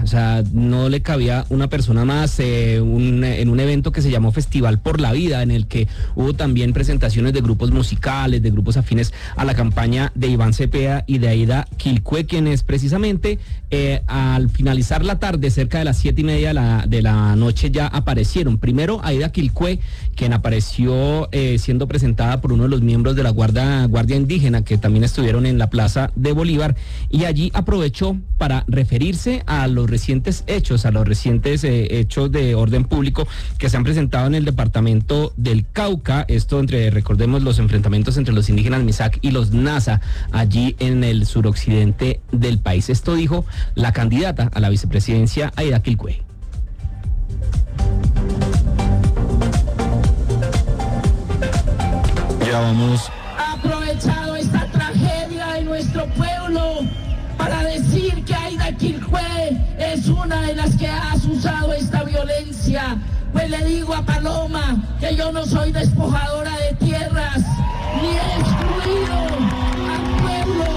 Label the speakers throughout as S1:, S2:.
S1: o sea, no le cabía una persona más en un evento que se llamó Festival por la Vida, en el que hubo también presentaciones de grupos musicales, de grupos afines a la campaña de Iván Cepeda y de Aida Quilcue, quienes precisamente al finalizar la tarde, cerca de las 7:30 de la noche, ya aparecieron. Primero Aida Quilcue, quien apareció siendo presentada por uno de los miembros de la Guardia Indígena, que también estuvieron en la Plaza de Bolívar, y allí aprovechó para referirse a los recientes hechos, hechos de orden público que se han presentado en el departamento del Cauca. Esto recordemos, los enfrentamientos entre los indígenas Misak y los Nasa, allí en el suroccidente del país. Esto dijo la candidata a la vicepresidencia, Aida Quilcue.
S2: Ya vamos.
S3: Ha aprovechado esta tragedia de nuestro pueblo para decir que Aida Quilcue es una de las que ha usado esta violencia. Pues le digo a Paloma que yo no soy despojadora de tierras, ni he excluido al pueblo.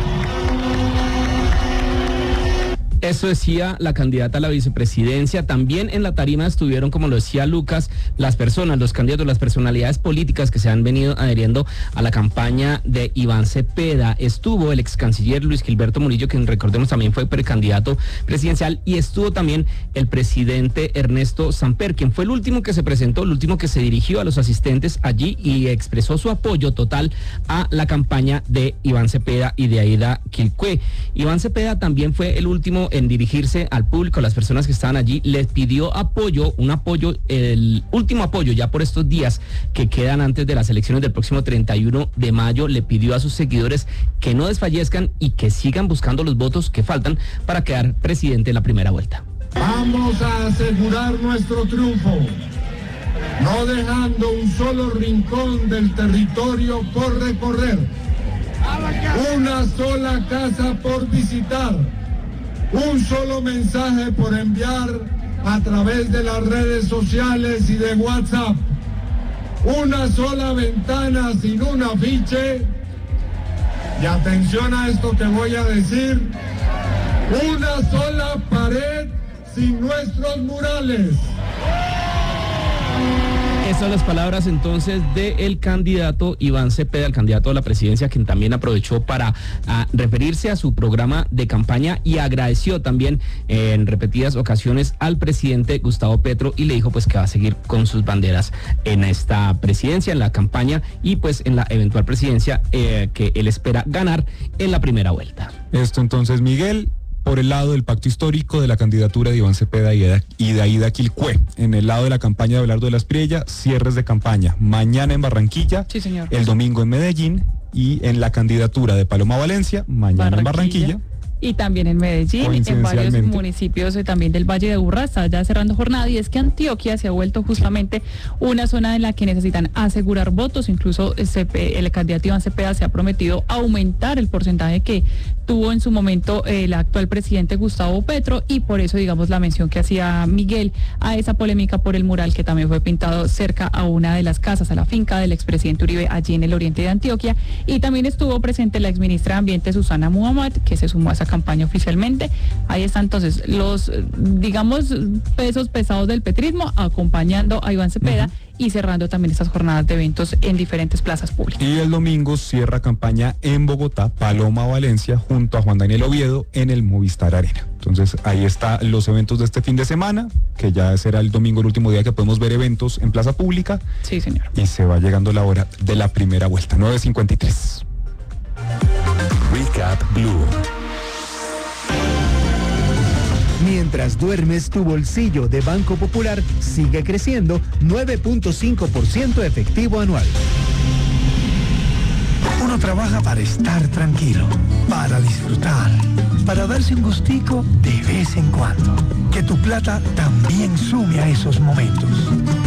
S1: Eso decía la candidata a la vicepresidencia. También en la tarima estuvieron, como lo decía Lucas, las personas, los candidatos, las personalidades políticas que se han venido adheriendo a la campaña de Iván Cepeda. Estuvo el ex canciller Luis Gilberto Murillo, quien recordemos también fue precandidato presidencial, y estuvo también el presidente Ernesto Samper, quien fue el último que se presentó, el último que se dirigió a los asistentes allí y expresó su apoyo total a la campaña de Iván Cepeda y de Aida Quilcue. Iván Cepeda también fue el último en dirigirse al público, a las personas que estaban allí. Les pidió apoyo, el último apoyo ya por estos días que quedan antes de las elecciones del próximo 31 de mayo. Le pidió a sus seguidores que no desfallezcan y que sigan buscando los votos que faltan para quedar presidente en la primera vuelta.
S4: Vamos a asegurar nuestro triunfo, no dejando un solo rincón del territorio por recorrer, una sola casa por visitar, un solo mensaje por enviar a través de las redes sociales y de WhatsApp, una sola ventana sin un afiche, y atención a esto que voy a decir, una sola pared sin nuestros murales.
S1: Esas son las palabras entonces del candidato Iván Cepeda, el candidato a la presidencia, quien también aprovechó para referirse a su programa de campaña y agradeció también en repetidas ocasiones al presidente Gustavo Petro, y le dijo pues que va a seguir con sus banderas en esta presidencia, en la campaña y pues en la eventual presidencia que él espera ganar en la primera vuelta.
S2: Esto entonces, Miguel, por el lado del pacto histórico de la candidatura de Iván Cepeda y de Aida Quilcue. En el lado de la campaña de Abelardo de la Espriella, cierres de campaña mañana en Barranquilla,
S5: sí, señor,
S2: el domingo en Medellín, y en la candidatura de Paloma Valencia, mañana en Barranquilla.
S5: Y también en Medellín, en varios municipios también del Valle de Aburrá, está ya cerrando jornada, y es que Antioquia se ha vuelto justamente una zona en la que necesitan asegurar votos. Incluso el candidato Iván Cepeda se ha prometido aumentar el porcentaje que tuvo en su momento el actual presidente Gustavo Petro, y por eso, digamos, la mención que hacía Miguel a esa polémica por el mural que también fue pintado cerca a una de las casas, a la finca del expresidente Uribe, allí en el oriente de Antioquia. Y también estuvo presente la exministra de Ambiente, Susana Muhammad, que se sumó a esa campaña oficialmente. Ahí están entonces los, digamos, pesos pesados del petrismo acompañando a Iván Cepeda y cerrando también estas jornadas de eventos en diferentes plazas públicas.
S2: Y el domingo cierra campaña en Bogotá, Paloma Valencia, junto a Juan Daniel Oviedo en el Movistar Arena. Entonces ahí están los eventos de este fin de semana, que ya será el domingo el último día que podemos ver eventos en plaza pública.
S5: Sí, señor.
S2: Y se va llegando la hora de la primera vuelta, 9:53.
S6: Recap Blue. Mientras duermes, tu bolsillo de Banco Popular sigue creciendo 9.5% efectivo anual. Uno trabaja para estar tranquilo, para disfrutar, para darse un gustico de vez en cuando. Que tu plata también sume a esos momentos.